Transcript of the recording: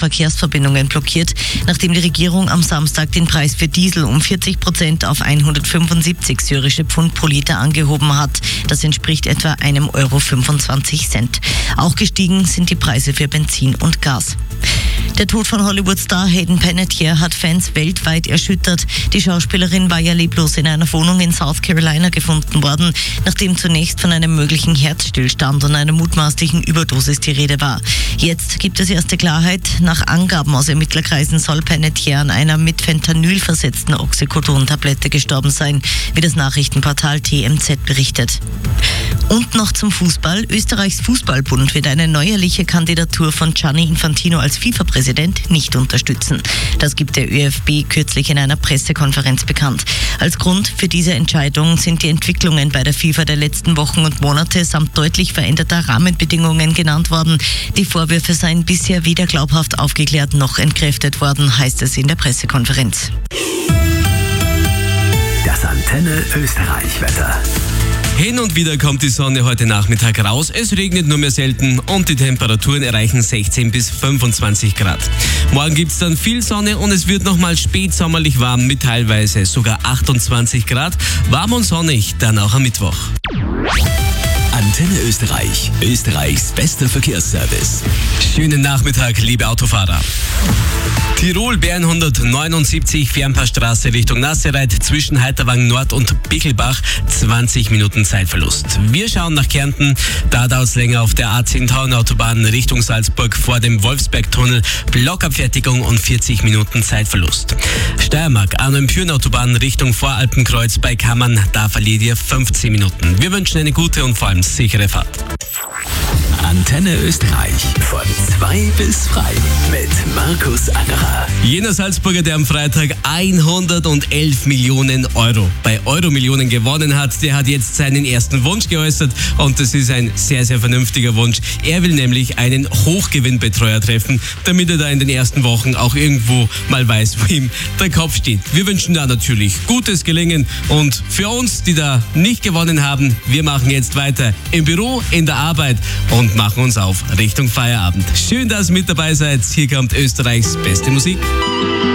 Verkehrsverbindungen blockiert, nachdem die Regierung am Samstag den Preis für Diesel um 40% auf 175 syrische Pfund pro Liter angehoben hat. Das entspricht etwa €1,25. Auch gestiegen sind die Preise für Benzin und Gas. Der Tod von Hollywood-Star Hayden Panettiere hat Fans weltweit erschüttert. Die Schauspielerin war ja leblos in einer Wohnung in South Carolina gefunden worden, nachdem zunächst von einem möglichen Herzstillstand und einer mutmaßlichen Überdosis die Rede war. Jetzt gibt es erste Klarheit. Nach Angaben aus Ermittlerkreisen soll Panettiere an einer mit Fentanyl versetzten Oxycodon-Tablette gestorben sein, wie das Nachrichtenportal TMZ berichtet. Und noch zum Fußball. Österreichs Fußballbund wird eine neuerliche Kandidatur von Gianni Infantino als FIFA-Präsident nicht unterstützen. Das gibt der ÖFB kürzlich in einer Pressekonferenz bekannt. Als Grund für diese Entscheidung sind die Entwicklungen bei der FIFA der letzten Wochen und Monate samt deutlich veränderter Rahmenbedingungen genannt worden. Die Vorwürfe seien bisher weder glaubhaft aufgeklärt noch entkräftet worden, heißt es in der Pressekonferenz. Das Antenne Österreich-Wetter. Hin und wieder kommt die Sonne heute Nachmittag raus. Es regnet nur mehr selten und die Temperaturen erreichen 16 bis 25 Grad. Morgen gibt es dann viel Sonne und es wird nochmal spätsommerlich warm mit teilweise sogar 28 Grad. Warm und sonnig, dann auch am Mittwoch. Antenne Österreich, Österreichs bester Verkehrsservice. Schönen Nachmittag, liebe Autofahrer. Tirol Bern 179 Fernpassstraße Richtung Nassereit zwischen Heiterwang Nord und Bickelbach 20 Minuten Zeitverlust. Wir schauen nach Kärnten, da dauert es länger auf der A10-Tauern-Autobahn Richtung Salzburg vor dem Wolfsbergtunnel, Blockabfertigung und 40 Minuten Zeitverlust. Steiermark Arnhem-Pürn-Autobahn Richtung Voralpenkreuz bei Kammern, da verliert ihr 15 Minuten. Wir wünschen eine gute und vor allem sichere Fahrt. Antenne Österreich von 2 bis frei mit Markus Angerer. Jener Salzburger, der am Freitag 111 Millionen Euro bei Euromillionen gewonnen hat, der hat jetzt seinen ersten Wunsch geäußert und das ist ein sehr, sehr vernünftiger Wunsch. Er will nämlich einen Hochgewinnbetreuer treffen, damit er da in den ersten Wochen auch irgendwo mal weiß, wo ihm der Kopf steht. Wir wünschen da natürlich gutes Gelingen und für uns, die da nicht gewonnen haben, wir machen jetzt weiter im Büro, in der Arbeit und machen uns auf Richtung Feierabend. Schön, dass ihr mit dabei seid. Hier kommt Österreichs beste Musik.